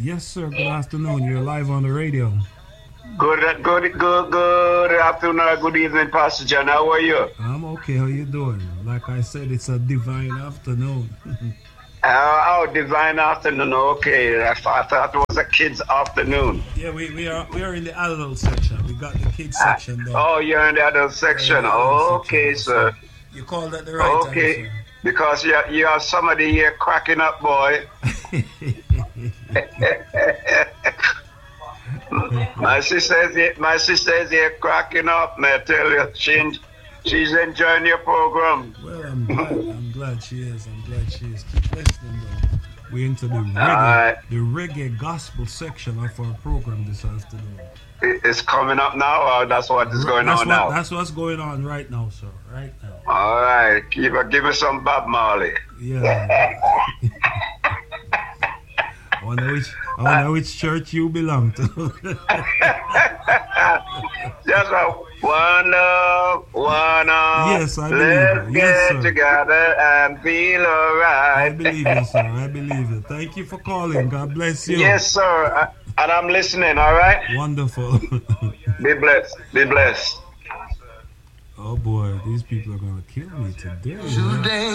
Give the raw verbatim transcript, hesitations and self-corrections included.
Yes, sir. Good afternoon. You're live on the radio. Good, good, good, good afternoon or good evening, Pastor John. How are you? I'm okay. How you doing? Like I said, it's a divine afternoon. Uh, oh, divine afternoon. Okay, I thought, I thought it was a kid's afternoon. Yeah, we, we are we are in the adult section. We got the kids Uh, section there. oh, you're in the adult We're in section. the adult Okay, section there, sir. so you called at the right Okay, time, because you you have somebody here cracking up, boy. My sister is here, my sister is here cracking up, man. I tell you, she, she's enjoying your program. Well, I'm glad. I'm glad she is. I'm glad she is. Keep listening, though. We're into the reggae, Alright. the reggae gospel section of our program this afternoon. It- It's coming up now, or that's what is going that's on what, now? That's what's going on right now, sir. Right now. All right, give, give me some Bob Marley. Yeah. I wonder which I wonder which church you belong to. Just a one love, one arm. Yes, I believe Let's you. Yes, get sir. together and feel I alright. believe you, sir. I believe you. Thank you for calling. God bless you. Yes, sir. I- And I'm listening, all right? Wonderful. Be blessed. Be blessed. Oh boy, these people are gonna kill me today. man.